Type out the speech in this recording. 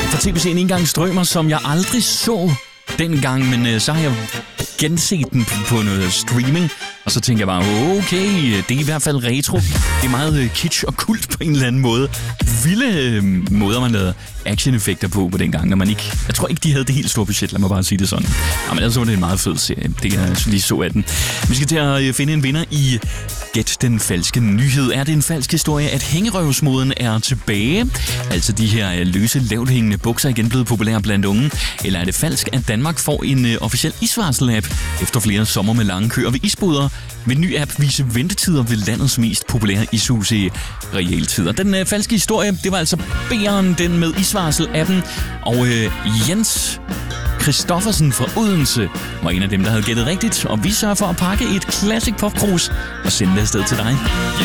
fra tv-serien Engangsdrømmer, som jeg aldrig så dengang, men så har jeg genset den på noget streaming, og så tænker jeg bare, okay, det er i hvert fald retro. Det er meget kitsch og kult på en eller anden måde. Vilde måder, man lavede action-effekter på dengang, når man ikke... Jeg tror ikke, de havde det helt store budget, lad mig bare sige det sådan. Ja, men ellers var det en meget fed serie. Det kan jeg lige så af den. Vi skal til at finde en vinder i Gæt den falske nyhed. Er det en falsk historie, at hængerøvsmoden er tilbage? Altså de her løse, lavthængende bukser igen blevet populære blandt unge? Eller er det falsk, at Danmark får en officiel isvarsel-app efter flere sommer med lange køer ved isboder? Vil en ny app vise ventetider ved landets mest populære ishus i realtid? Og den falske historie, det var altså B'eren, den med isvarsel-appen. Og Jens Christoffersen fra Odense var en af dem, der havde gættet rigtigt. Og vi sørger for at pakke et classic popkrus og sende det afsted til dig.